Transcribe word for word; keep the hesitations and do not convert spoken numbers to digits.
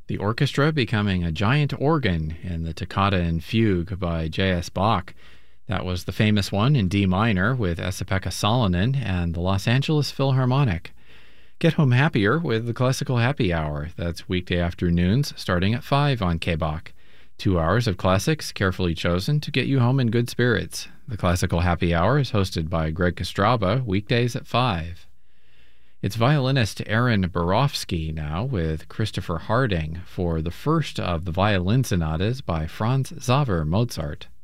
The orchestra becoming a giant organ in the Toccata and Fugue by J S. Bach. That was the famous one in D minor with Esa-Pekka Salonen and the Los Angeles Philharmonic. Get home happier with the Classical Happy Hour. That's weekday afternoons starting at five on K B O C. Two hours of classics carefully chosen to get you home in good spirits. The Classical Happy Hour is hosted by Greg Kostraba, weekdays at five. It's violinist Aaron Borofsky now with Christopher Harding for the first of the violin sonatas by Franz Xaver Mozart.